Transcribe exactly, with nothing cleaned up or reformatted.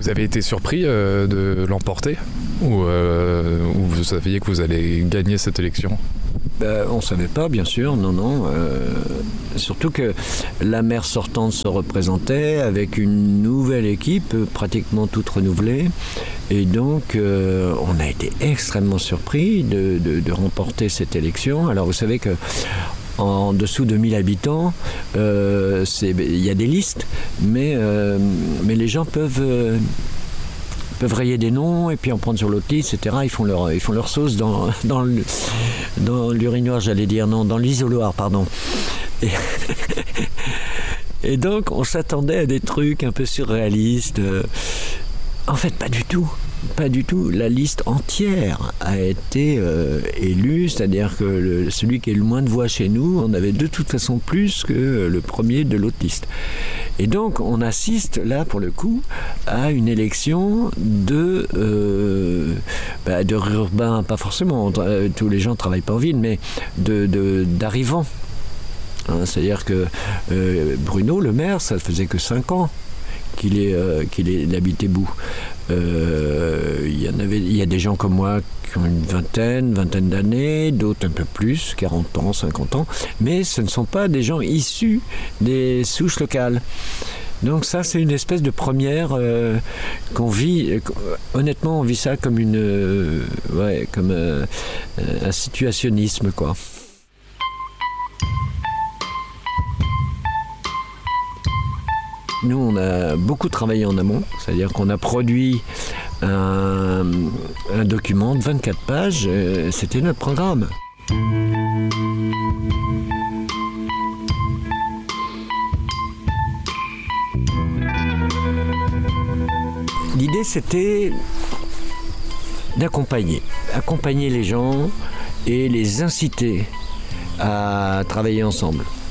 Vous avez été surpris euh, de l'emporter ou, euh, ou vous saviez que vous allez gagner cette élection? Ben, on ne savait pas, bien sûr, non, non. Euh, surtout que la maire sortante se représentait avec une nouvelle équipe, pratiquement toute renouvelée. Et donc, euh, on a été extrêmement surpris de, de, de remporter cette élection. Alors, vous savez que en dessous de mille habitants, euh, il y a des listes, mais, euh, mais les gens peuvent... Euh, peuvent rayer des noms et puis en prendre sur l'autre liste, et cetera. Ils font leur, ils font leur sauce dans, dans, le, dans l'urinoir, j'allais dire, non, dans l'isoloir, pardon. Et, et donc, on s'attendait à des trucs un peu surréalistes. En fait, pas du tout. Pas du tout. La liste entière a été euh, élue, c'est-à-dire que le, celui qui a eu le moins de voix chez nous en avait de toute façon plus que le premier de l'autre liste. Et donc, on assiste là, pour le coup, à une élection de, euh, bah, de urbains, pas forcément, tous les gens ne travaillent pas en ville, mais de, de, d'arrivants. Hein, c'est-à-dire que euh, Bruno, le maire, ça ne faisait que cinq ans qu'il est, euh, qu'il est, il habitait Boue. Euh, il y en avait, il y a des gens comme moi qui ont une vingtaine, vingtaine d'années, d'autres un peu plus, quarante ans, cinquante ans, mais ce ne sont pas des gens issus des souches locales. Donc ça, c'est une espèce de première euh, qu'on vit. Euh, honnêtement, on vit ça comme une, euh, ouais, comme euh, un situationnisme, quoi. Nous, on a beaucoup travaillé en amont, c'est-à-dire qu'on a produit un, un document de vingt-quatre pages, euh, c'était notre programme. L'idée, c'était d'accompagner, accompagner les gens et les inciter à travailler ensemble.